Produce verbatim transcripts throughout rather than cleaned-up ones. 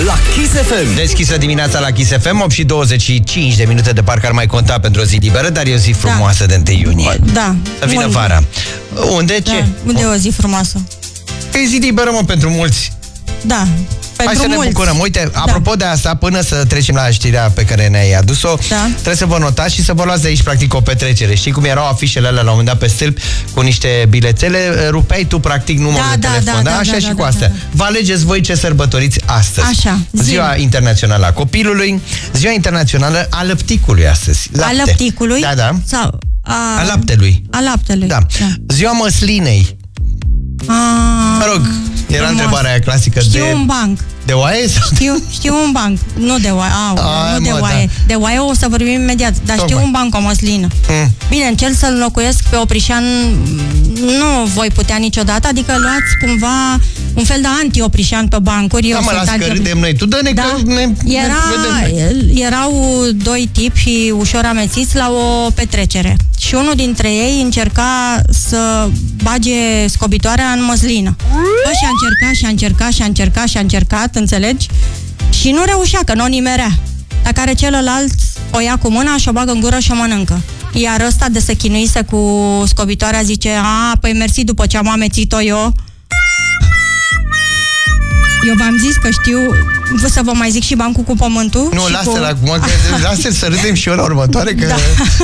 la Kiss F M. Deschisă dimineața la Kiss F M, opt și douăzeci și cinci de minute, de parcă ar mai conta pentru o zi liberă, dar e o zi frumoasă, da, de întâi iunie. Da. Să vină vara. Unde? Da. Ce? Unde e o zi frumoasă? E zi liberă, mă, pentru mulți. Da. Hai să ne mulți. bucurăm. Uite, da. apropo de asta, până să trecem la știrea pe care ne-ai adus-o, da, trebuie să vă notați și să vă luați de aici, practic, o petrecere. Știi cum erau afișele alea la un moment dat pe stâlp cu niște bilețele? Rupeai tu, practic, numărul da, de telefon. Da, da, da, așa da, și da, cu da, astea. Da, da. Vă alegeți voi ce sărbătoriți astăzi. Așa. Ziua Internațională a Copilului, Ziua Internațională a Lăpticului astăzi. Lapte. A lăpticului? Da, da. Sau a... a laptelui. A laptelui. Da. Da. Ziua măslinei. A... Mă rog, era frumos. Întrebarea aia clasică. Știu de... un banc. De oaie? Știu, știu un banc. Nu de oaie. Au, Ai, nu de mă, oaie. da. De oaie o să vorbim imediat. Dar Tocmai. știu un banc cu o măslină. Mm. Bine, încerc să-l înlocuiesc pe Oprișan. Nu voi putea niciodată. Adică luați cumva un fel de anti-Oprișan pe bancuri. Da, Eu mă, sunt las că anti-Oprișan. râdem noi. Tu dă-ne, Da. că ne, Era, ne vedem noi. erau doi tipi ușor amețiți la o petrecere. Și unul dintre ei încerca să bage scobitoarea în măslină. Bă, și a încercat, și a încercat, și a încercat, și a încercat, înțelegi? Și nu reușea, că nu o nimerea. La care celălalt o ia cu mâna și o bagă în gură și o mănâncă. Iar ăsta, de se chinuise cu scobitoarea, zice: a, păi mersi, după ce am amețit-o eu. Eu v-am zis că știu. Să vă mai zic și bancul cu pământul. Nu, lasă-l cu... acum, că lasă-l să râdem și eu la următoare, că... Da.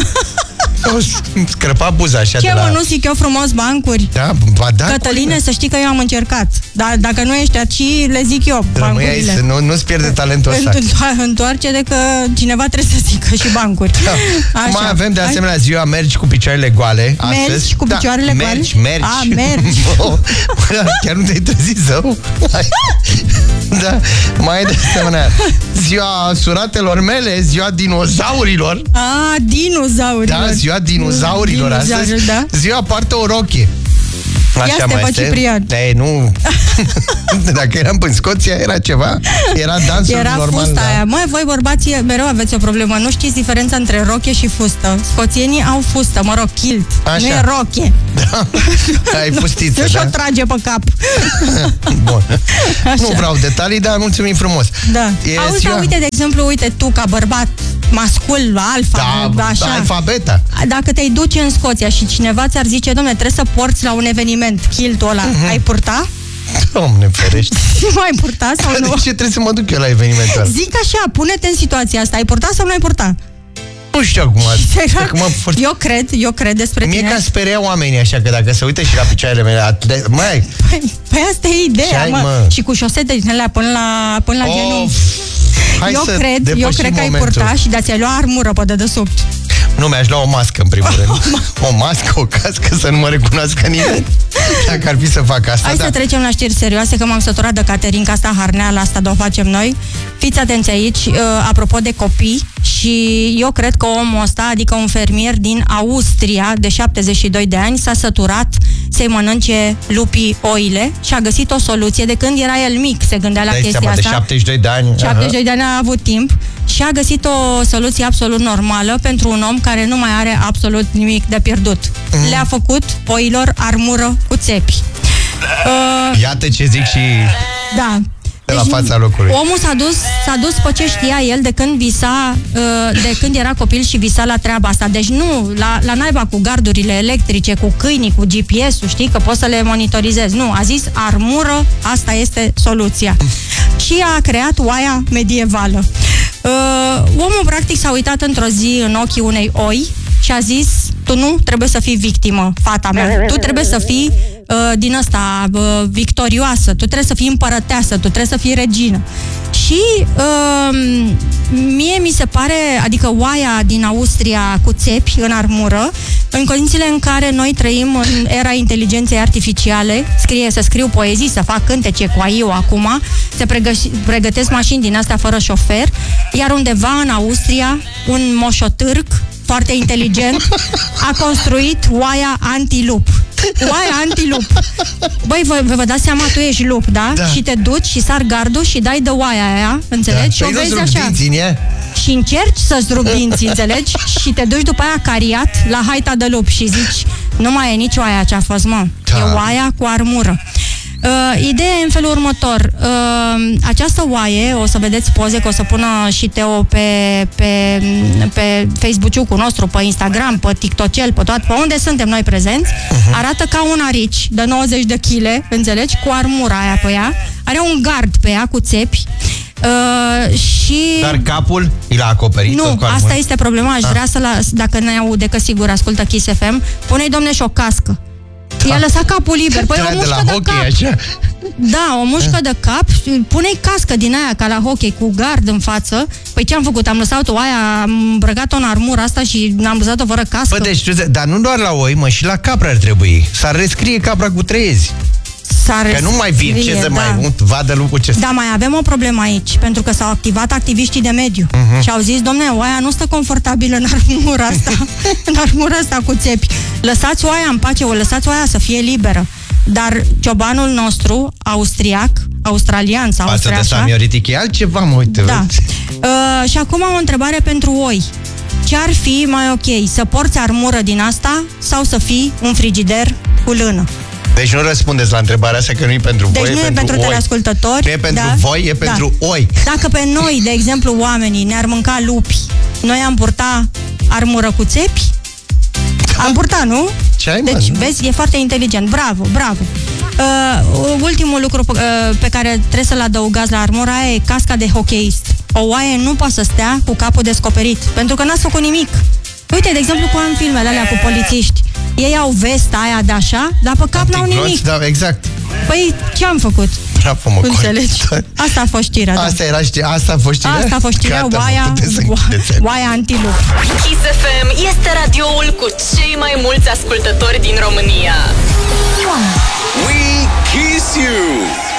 O scrăpa buza așa. Ce, de la... mă, nu zic eu frumos bancuri? Da, ba da. Cătăline, să știi că eu am încercat. Dar dacă nu ești aici, le zic eu, bancurile. Aici, nu, nu-ți pierde talentul ăsta. Întoarce de că cineva trebuie să zică și bancuri. Da. Mai avem de asemenea ziua Mergi cu picioarele goale. Astăzi. Mergi cu picioarele da. goale? Mergi, mergi. A, mergi. Oh, chiar nu te-ai trezit, zău? Da. Mai de asemenea ziua suratelor mele, ziua dinozaurilor. A, dinozaurilor. Da, ziua dinozaurilor astăzi. Da. Ziua poartă o rochie. Așa Ia mai este. Ciprian. Ei, nu. Dacă eram în Scoția, era ceva. Era dansul era normal. fusta da. aia. Măi, voi bărbații mereu aveți o problemă. Nu știți diferența între roche și fustă. Scoțienii au fustă, mă rog, kilt. Așa. Nu e roche. Da. Ai fustiță, nu da? și-o trage pe cap. Bun. Nu vreau detalii, dar mulțumim frumos. Da. E Auzi, ziua... uite, de exemplu, uite, tu ca bărbat mascul, alfa, da, așa. alfabeta. Dacă te-ai duce în Scoția și cineva ți-ar zice: dom'le, trebuie să porți la un eveniment kiltul ăla, uh-huh. ai purta? Doamne ferește. Nu ai purta sau nu? De ce trebuie să mă duc eu la evenimentul ăla? Zic așa, pune-te în situația asta, ai purta sau nu ai purta? Nu știu acum. acum for... Eu cred, eu cred despre Mie tine. Mie ca speria oamenii așa, că dacă se uită și la picioarele mele, atle... mai. Păi, păi asta e ideea, ai, mă. mă. Și cu șosete din alea până la, până la of. genunchi. Hai eu să cred, eu cred că ai purta și de-ați lua armură pe dedesubt. Nu, mi-aș lua o mască în primul rând. O mască, o cască, să nu mă recunoască nimeni. Dacă ar fi să fac asta. Hai da. să trecem la știri serioase, că m-am săturat de Caterinca asta, harneala asta, de o facem noi. Fiți atenți aici, uh, apropo de copii, și eu cred că omul ăsta, adică un fermier din Austria de șaptezeci și doi de ani, s-a săturat să-i mănânce lupii oile și a găsit o soluție. De când era el mic se gândea la Dai chestia seama, asta. de șaptezeci și doi de ani. șaptezeci și doi de ani a avut timp și a găsit o soluție absolut normală pentru un om care nu mai are absolut nimic de pierdut. Mm. Le-a făcut oilor armură cu țepi. Uh, Iată ce zic și... Da. De la deci, fața locului. Omul s-a dus, s-a dus pe ce știa el de când visa, de când era copil și visa la treaba asta. Deci nu, la, la naiba cu gardurile electrice, cu câinii, cu G P S-ul, știi, că poți să le monitorizezi. Nu, a zis armură, asta este soluția. Și a creat oaia medievală. Uh, omul practic s-a uitat într-o zi în ochii unei oi și a zis: tu nu trebuie să fii victimă, fata mea. Tu trebuie să fii uh, din asta, uh, victorioasă. Tu trebuie să fii împărăteasă. Tu trebuie să fii regină. Și uh, mie mi se pare, adică oaia din Austria cu țepi în armură, în condițiile în care noi trăim în era inteligenței artificiale, scrie, să scriu poezii, să fac cântece cu A I U acum, se pregă- pregătesc mașini din astea fără șofer, iar undeva în Austria, un moșotârc foarte inteligent a construit oaia antilup. Oaia antilup. Băi, vă, vă dați seama, tu ești lup, da? Da. Și te duci și sar gardul și dai de oaia aia, înțelegi? Da. Și o Păi vezi nu-ți așa. dinții în ea? Și încerci să-ți rup dinții, înțelegi? Și te duci după aia cariat la haita de lup și zici: nu mai e nici oaia ce a fost, mă. Da. E oaia cu armură. Uh, ideea e în felul următor. Uh, această oaie, o să vedeți poze, că o să pună și Teo pe, pe, pe Facebook-ul nostru, pe Instagram, pe TikTok-el, pe toate, pe unde suntem noi prezenți, uh-huh. arată ca un arici de nouăzeci de kilograme, înțelegi, cu armura aia pe ea, are un gard pe ea cu țepi. Uh, și... Dar capul l-a acoperit? Nu, asta este problema. Aș vrea să, la, dacă ne aude, că sigur ascultă Kiss F M, pune-i, domne, și o cască. I-a lăsat capul liber. Păi o mușcă de, de hockey, cap. Așa? Da, o mușcă de cap. Pune-i cască din aia, ca la hockey, cu gard în față. Păi ce am făcut? Am lăsat-o aia, am îmbrăcat-o în armura asta și am lăsat-o fără cască. Bă, deci, dar nu doar la oi, mă, și la capra ar trebui. S-ar rescrie capra cu treiezi. Că nu mai vin, ce să da. mai vadă lucrul ce. Da, mai avem o problemă aici, pentru că s-au activat activiștii de mediu uh-huh. și au zis, domne, oaia nu stă confortabilă în armura asta, în armura asta cu țepi. Lăsați oaia în pace, o lăsați oaia să fie liberă. Dar ciobanul nostru, austriac, australian sau austriașa... Față de Samioritic e altceva, mă uite. Da. Uh, și acum o întrebare pentru oi. Ce ar fi mai ok? Să porți armură din asta sau să fii un frigider cu lână? Deci nu răspundeți la întrebarea asta, că nu e pentru deci voi, nu e, e pentru, pentru teleascultători. Nu e pentru da? voi, e pentru da. oi. Dacă pe noi, de exemplu, oamenii ne-ar mânca lupi, noi am purta armură cu țepi? Da. Am purta, nu? Ce ai, deci, man, vezi, e foarte inteligent. Bravo, bravo. Uh, ultimul lucru uh, pe care trebuie să-l adăugați la armura aia e casca de hocheist. O oaie nu poate să stea cu capul descoperit, pentru că n-ați făcut nimic. Uite, de exemplu, cu în filmele alea cu polițiști. Ei au vesta aia de așa, dar pe cap n-au nimic. Da, exact. Păi, ce am făcut? Bravo, mă, înțelegi? Asta a fost știrea. Da. Asta era știrea, asta a fost știrea? Asta a fost știrea, oaia, oaia antilup. Kiss F M este radioul cu cei mai mulți ascultători din România. We kiss you!